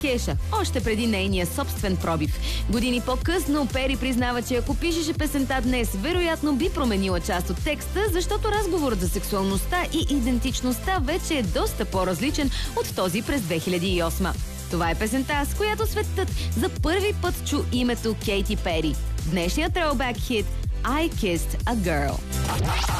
Кеша, още преди нейния собствен пробив. Години по-късно Пери признава, че ако пишеше песента днес, вероятно би променила част от текста, защото разговорът за сексуалността и идентичността вече е доста по-различен от този през 2008. Това е песента, с която светът за първи път чу името Кейти Пери. Днешният throwback хит I Kissed a Girl.